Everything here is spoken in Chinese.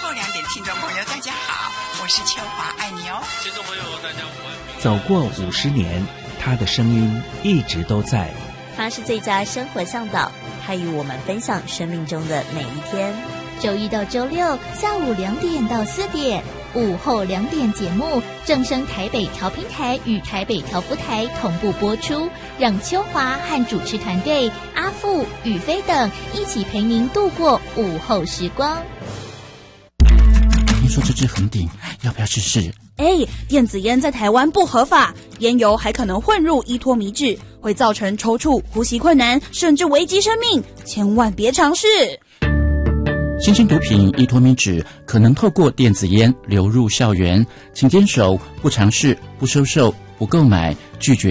后2点听众朋友大家好，我是秋华，爱你哦。 听众朋友大家好。 走过50年，他的声音一直都在。 他是最佳生活向导，他与我们分享生命中的每一天。 周一到周六下午2点到4点，午后2点节目正声台北调频台与台北调布台同步播出，让秋华和主持团队阿富、宇飞等一起陪您度过午后时光。 听说这支很顶，要不要试试？ 电子烟在台湾不合法，烟油还可能混入依托醚质，会造成抽搐、呼吸困难，甚至危及生命，千万别尝试。 新兴毒品依托醚质可能透过电子烟流入校园，请坚守不尝试、不收受、不购买、拒绝